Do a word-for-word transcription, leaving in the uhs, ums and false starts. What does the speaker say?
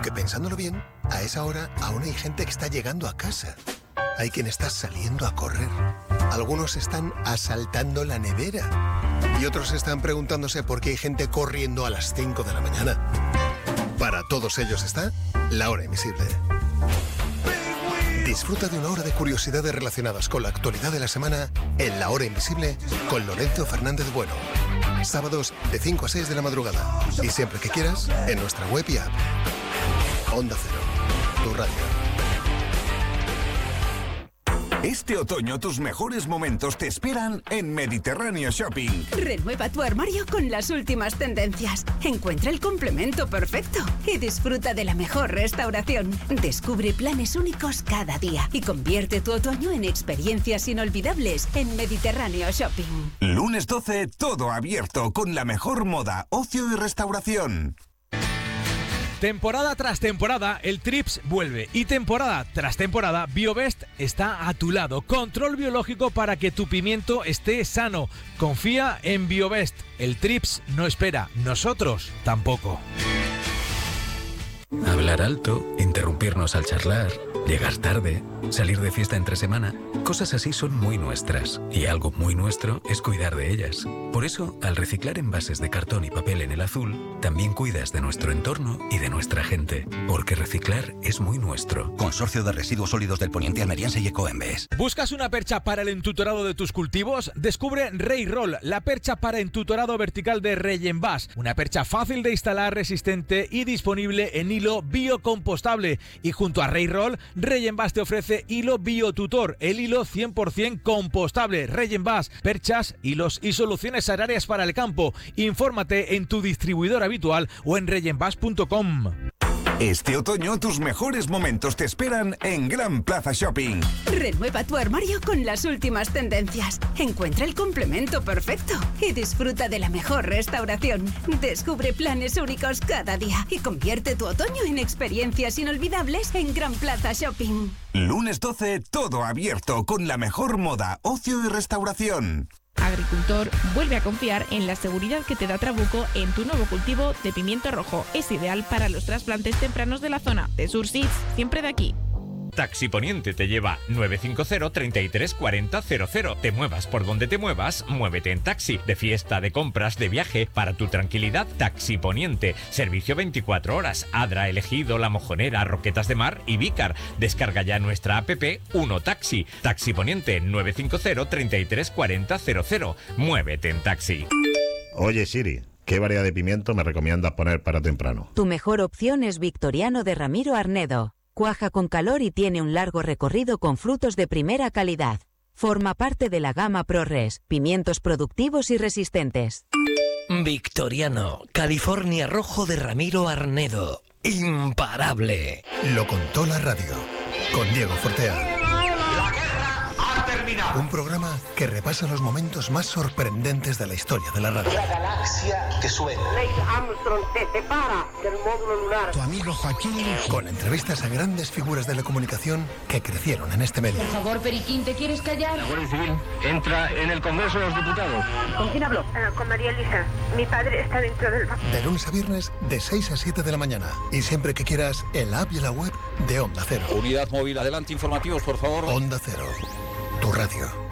Aunque pensándolo bien, a esa hora aún hay gente que está llegando a casa. Hay quien está saliendo a correr. Algunos están asaltando la nevera. Y otros están preguntándose por qué hay gente corriendo a las cinco de la mañana. Para todos ellos está La Hora Invisible. Disfruta de una hora de curiosidades relacionadas con la actualidad de la semana en La Hora Invisible con Lorenzo Fernández Bueno. Sábados de cinco a seis de la madrugada. Y siempre que quieras, en nuestra web y app. Onda Cero, tu radio. Este otoño tus mejores momentos te esperan en Mediterráneo Shopping. Renueva tu armario con las últimas tendencias. Encuentra el complemento perfecto y disfruta de la mejor restauración. Descubre planes únicos cada día y convierte tu otoño en experiencias inolvidables en Mediterráneo Shopping. Lunes doce, todo abierto con la mejor moda, ocio y restauración. Temporada tras temporada, el Trips vuelve. Y temporada tras temporada, Biobest está a tu lado. Control biológico para que tu pimiento esté sano. Confía en Biobest. El Trips no espera. Nosotros tampoco. Hablar alto, interrumpirnos al charlar, llegar tarde, salir de fiesta entre semana. Cosas así son muy nuestras. Y algo muy nuestro es cuidar de ellas. Por eso, al reciclar envases de cartón y papel en el azul, también cuidas de nuestro entorno y de nuestra gente. Porque reciclar es muy nuestro. Consorcio de Residuos Sólidos del Poniente Almeriense y Ecoembes. ¿Buscas una percha para el entutorado de tus cultivos? Descubre Rey Roll, la percha para entutorado vertical de Regenbas. Una percha fácil de instalar, resistente y disponible en hilo biocompostable. Y junto a Rey Roll, Regenbas te ofrece hilo Biotutor, el hilo cien por ciento compostable. Regenbas, perchas, hilos y soluciones agrarias para el campo. Infórmate en tu distribuidor habitual o en regenbas punto com. Este otoño tus mejores momentos te esperan en Gran Plaza Shopping. Renueva tu armario con las últimas tendencias. Encuentra el complemento perfecto y disfruta de la mejor restauración. Descubre planes únicos cada día y convierte tu otoño en experiencias inolvidables en Gran Plaza Shopping. Lunes doce, todo abierto con la mejor moda, ocio y restauración. Agricultor, vuelve a confiar en la seguridad que te da Trabuco en tu nuevo cultivo de pimiento rojo. Es ideal para los trasplantes tempranos de la zona. De Sur Seeds, siempre de aquí. Taxi Poniente te lleva nueve cinco cero, treinta y tres, cuarenta, cero cero. Te muevas por donde te muevas, muévete en taxi. De fiesta, de compras, de viaje, para tu tranquilidad, Taxi Poniente. Servicio veinticuatro horas. Adra, Elegido, La Mojonera, Roquetas de Mar y Vícar. Descarga ya nuestra app Uno Taxi. Taxi Poniente nueve cinco cero, treinta y tres, cuarenta, cero cero. Muévete en taxi. Oye Siri, ¿qué variedad de pimiento me recomiendas poner para temprano? Tu mejor opción es Victoriano de Ramiro Arnedo. Cuaja con calor y tiene un largo recorrido con frutos de primera calidad. Forma parte de la gama ProRes, pimientos productivos y resistentes. Victoriano, California Rojo de Ramiro Arnedo. Imparable. Lo contó la radio, con Diego Fortea. Un programa que repasa los momentos más sorprendentes de la historia de la radio. La galaxia que suena. Neil Armstrong se separa del módulo lunar. Tu amigo Joaquín. Con entrevistas a grandes figuras de la comunicación que crecieron en este medio. Por favor, Periquín, ¿te quieres callar? La Guardia Civil entra en el Congreso de los Diputados. ¿Con quién hablo? Uh, con María Elisa. Mi padre está dentro del banco. De lunes a viernes, de seis a siete de la mañana. Y siempre que quieras, en la app y en la web de Onda Cero. Unidad móvil, adelante, informativos, por favor. Onda Cero. Tu radio.